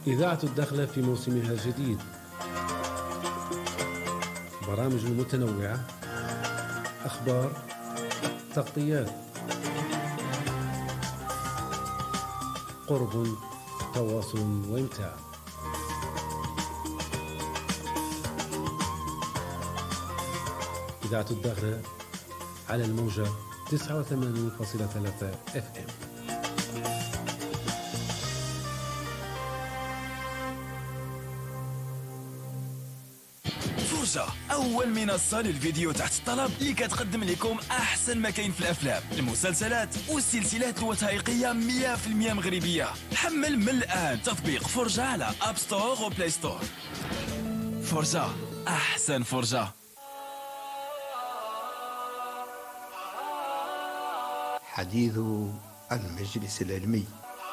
إذاعة الدخلة في موسمها الجديد، برامج متنوعة، أخبار، تغطيات، قرب، تواصل وإمتاع. إذاعة الدخلة على الموجة 89.3 FM. فرجة، أول منصة للفيديو تحت الطلب اللي كتقدم لكم أحسن ما كاين في الأفلام، المسلسلات والسلسلات الوثائقية 100% مغربية. حمل من الآن تطبيق فرجة على أب ستور وبلاي ستور. فرجة، أحسن فرجة. حديث المجلس العلمي.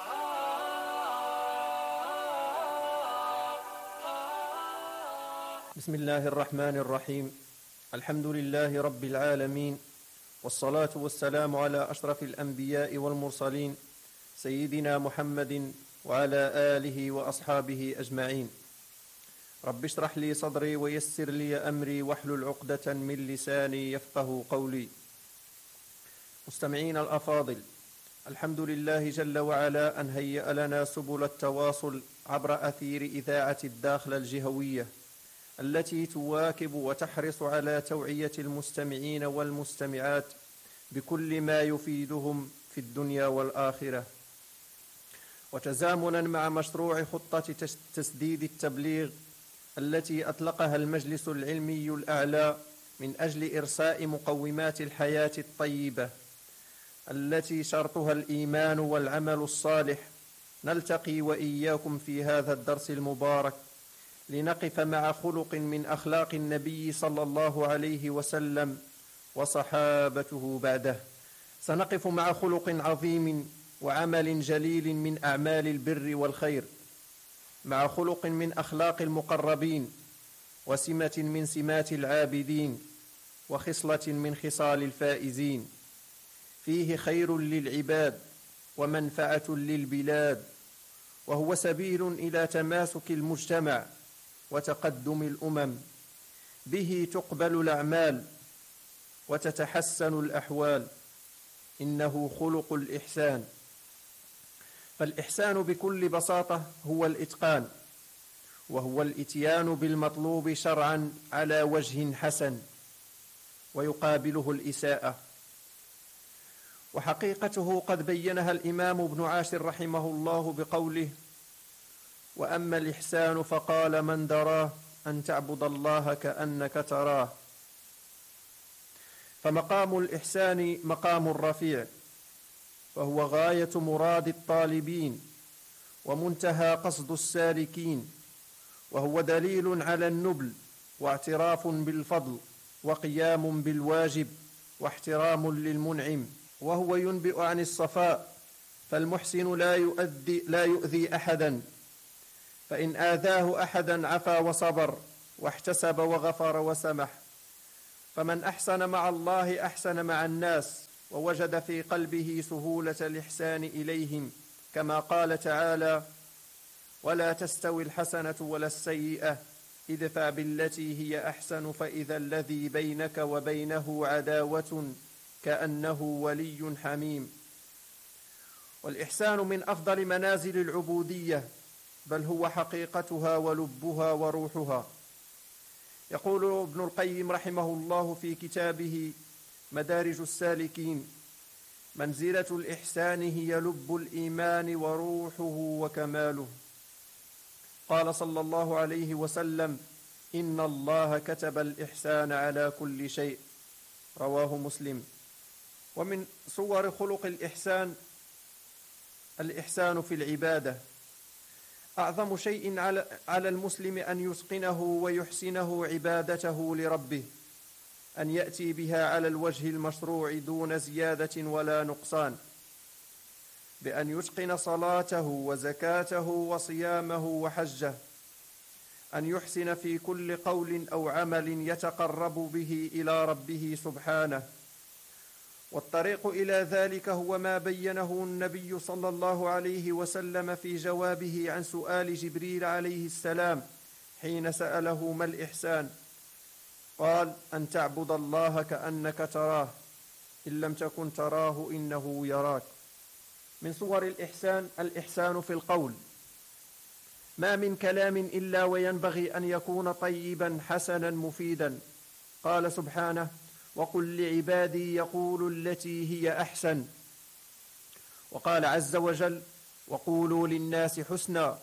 بسم الله الرحمن الرحيم. الحمد لله رب العالمين، والصلاة والسلام على أشرف الأنبياء والمرسلين سيدنا محمد وعلى آله وأصحابه أجمعين. رب اشرح لي صدري ويسر لي أمري واحلل عقدة من لساني يفقه قولي. مستمعين الأفاضل، الحمد لله جل وعلا أن هيأ لنا سبل التواصل عبر أثير إذاعة الداخلة الجهوية، التي تواكب وتحرص على توعية المستمعين والمستمعات بكل ما يفيدهم في الدنيا والآخرة. وتزامنا مع مشروع خطة تسديد التبليغ التي أطلقها المجلس العلمي الأعلى من أجل إرساء مقومات الحياة الطيبة التي شرطها الإيمان والعمل الصالح، نلتقي وإياكم في هذا الدرس المبارك لنقف مع خلق من أخلاق النبي صلى الله عليه وسلم وصحابته بعده. سنقف مع خلق عظيم وعمل جليل من أعمال البر والخير، مع خلق من أخلاق المقربين، وسمة من سمات العابدين، وخصلة من خصال الفائزين، فيه خير للعباد ومنفعة للبلاد، وهو سبيل إلى تماسك المجتمع وتقدم الأمم، به تقبل الأعمال وتتحسن الأحوال. إنه خلق الإحسان. فالإحسان بكل بساطة هو الإتقان، وهو الإتيان بالمطلوب شرعا على وجه حسن، ويقابله الإساءة. وحقيقته قد بينها الإمام ابن عاشر رحمه الله بقوله: وأما الإحسان فقال من دراه أن تعبد الله كأنك تراه. فمقام الإحسان مقام رفيع، فهو غاية مراد الطالبين ومنتهى قصد السالكين، وهو دليل على النبل واعتراف بالفضل وقيام بالواجب واحترام للمنعم، وهو ينبئ عن الصفاء، فالمحسن لا يؤذي أحدا، فإن آذاه أحدا عفا وصبر واحتسب وغفر وسمح. فمن أحسن مع الله أحسن مع الناس، ووجد في قلبه سهولة الإحسان إليهم، كما قال تعالى: ولا تستوي الحسنة ولا السيئة ادفع بالتي هي أحسن فإذا الذي بينك وبينه عداوة كأنه ولي حميم. والإحسان من أفضل منازل العبودية، بل هو حقيقتها ولبها وروحها. يقول ابن القيم رحمه الله في كتابه مدارج السالكين: منزلة الإحسان هي لب الإيمان وروحه وكماله. قال صلى الله عليه وسلم: إن الله كتب الإحسان على كل شيء، رواه مسلم. ومن صور خلق الإحسان في العبادة. أعظم شيء على المسلم أن يتقنه ويحسنه عبادته لربه، أن يأتي بها على الوجه المشروع دون زيادة ولا نقصان، بأن يتقن صلاته وزكاته وصيامه وحجه، أن يحسن في كل قول أو عمل يتقرب به إلى ربه سبحانه، والطريق إلى ذلك هو ما بينه النبي صلى الله عليه وسلم في جوابه عن سؤال جبريل عليه السلام حين سأله ما الإحسان؟ قال: أن تعبد الله كأنك تراه، إن لم تكن تراه إنه يراك. من صور الإحسان الإحسان في القول. ما من كلام إلا وينبغي أن يكون طيبا حسنا مفيدا. قال سبحانه: وقل لعبادي يقولوا التي هي أحسن. وقال عز وجل: وقولوا للناس حسنا.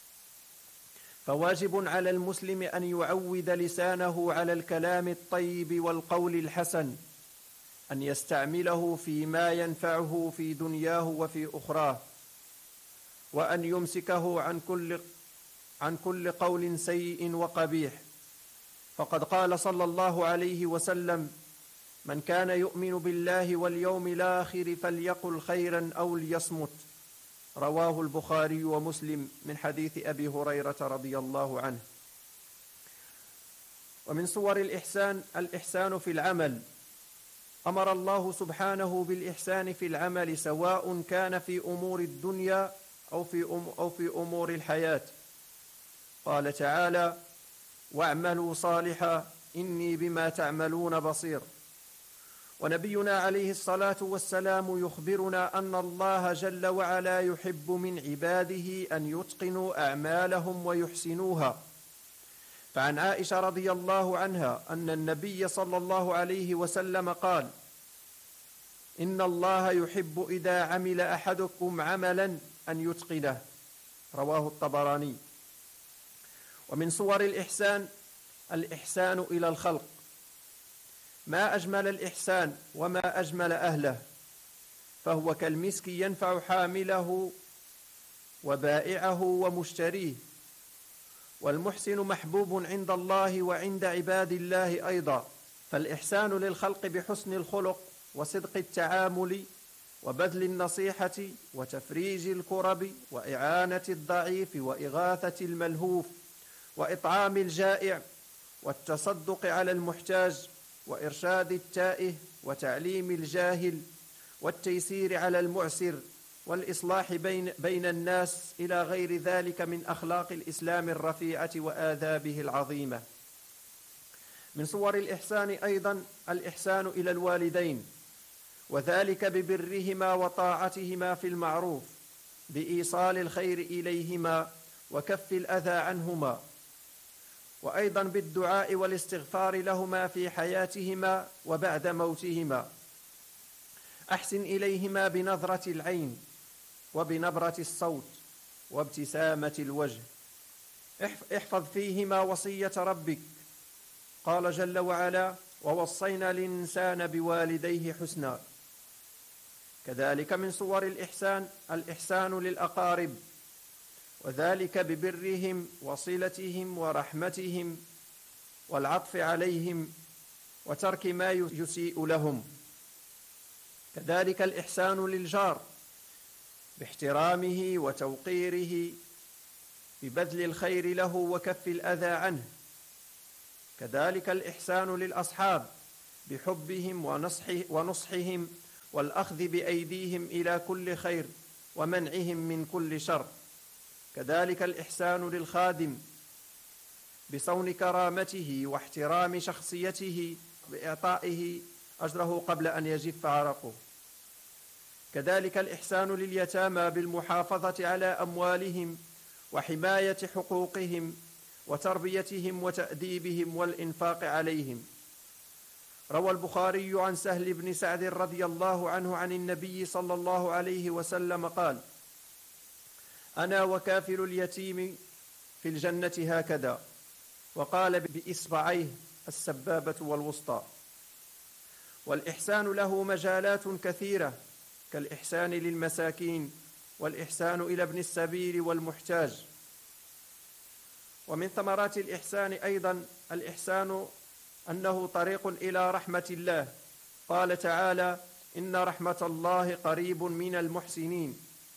فواجب على المسلم أن يعود لسانه على الكلام الطيب والقول الحسن، أن يستعمله فيما ينفعه في دنياه وفي أخراه، وأن يمسكه عن كل قول سيء وقبيح. فقد قال صلى الله عليه وسلم: من كان يؤمن بالله واليوم الآخر فليقل خيرا أو ليصمت. رواه البخاري ومسلم من حديث أبي هريرة رضي الله عنه. ومن صور الإحسان الإحسان في العمل. أمر الله سبحانه بالإحسان في العمل، سواء كان في أمور الدنيا أو في أمور الحياة. قال تعالى: واعملوا صالحا إني بما تعملون بصير. ونبينا عليه الصلاة والسلام يخبرنا أن الله جل وعلا يحب من عباده أن يتقنوا أعمالهم ويحسنوها. فعن عائشة رضي الله عنها أن النبي صلى الله عليه وسلم قال: إن الله يحب إذا عمل أحدكم عملا أن يتقنه. رواه الطبراني. ومن صور الإحسان الإحسان إلى الخلق. ما أجمل الإحسان وما أجمل أهله، فهو كالمسك ينفع حامله وبائعه ومشتريه. والمحسن محبوب عند الله وعند عباد الله أيضا. فالإحسان للخلق بحسن الخلق وصدق التعامل وبذل النصيحة وتفريج الكرب وإعانة الضعيف وإغاثة الملهوف وإطعام الجائع والتصدق على المحتاج وإرشاد التائه وتعليم الجاهل والتيسير على المعسر والإصلاح بين الناس إلى غير ذلك من أخلاق الإسلام الرفيعة وآدابه العظيمة. من صور الإحسان أيضا الإحسان إلى الوالدين، وذلك ببرهما وطاعتهما في المعروف، بإيصال الخير إليهما وكف الأذى عنهما، وأيضا بالدعاء والاستغفار لهما في حياتهما وبعد موتهما. أحسن إليهما بنظرة العين وبنبرة الصوت وابتسامة الوجه. احفظ فيهما وصية ربك. قال جل وعلا: ووصينا الإنسان بوالديه حسنا. كذلك من صور الإحسان الإحسان للأقارب، وذلك ببرهم وصلتهم ورحمتهم والعطف عليهم وترك ما يسيء لهم. كذلك الإحسان للجار باحترامه وتوقيره، ببذل الخير له وكف الأذى عنه. كذلك الإحسان للأصحاب بحبهم ونصحهم والأخذ بأيديهم إلى كل خير ومنعهم من كل شر. كذلك الإحسان للخادم بصون كرامته واحترام شخصيته بإعطائه أجره قبل أن يجف عرقه. كذلك الإحسان لليتامى بالمحافظة على أموالهم وحماية حقوقهم وتربيتهم وتأديبهم والإنفاق عليهم. روى البخاري عن سهل بن سعد رضي الله عنه عن النبي صلى الله عليه وسلم قال: أنا وكافل اليتيم في الجنة هكذا، وقال بإصبعيه السبابة والوسطى. والإحسان له مجالات كثيرة، كالإحسان للمساكين والإحسان إلى ابن السبيل والمحتاج. ومن ثمرات الإحسان أيضا الإحسان أنه طريق إلى رحمة الله. قال تعالى: إن رحمة الله قريب من المحسنين.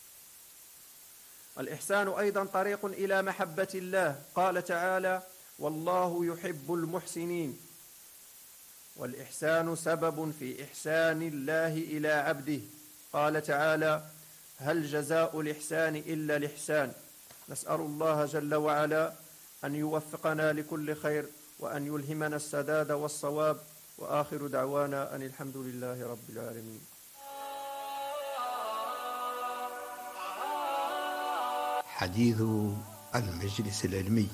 الإحسان أيضا طريق إلى محبة الله. قال تعالى: والله يحب المحسنين. والإحسان سبب في إحسان الله إلى عبده. قال تعالى: هل جزاء الإحسان إلا الإحسان. نسأل الله جل وعلا أن يوفقنا لكل خير وأن يلهمنا السداد والصواب، وآخر دعوانا أن الحمد لله رب العالمين. حديث المجلس العلمي.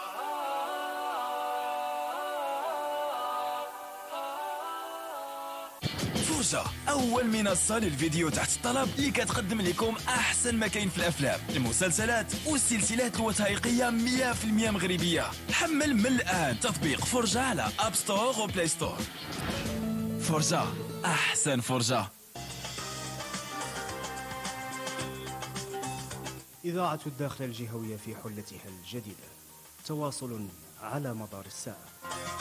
فرجة، أول منصة للفيديو تحت الطلب اللي كتقدم لكم أحسن ما كاين في الأفلام، المسلسلات والسلسلات الوثائقية 100% مغربية. حمل من الآن تطبيق فرجة على أب ستور وبلاي ستور. فرجة، أحسن فرجة. إذاعة الداخل الجهوية في حلتها الجديدة، تواصل على مدار الساعة.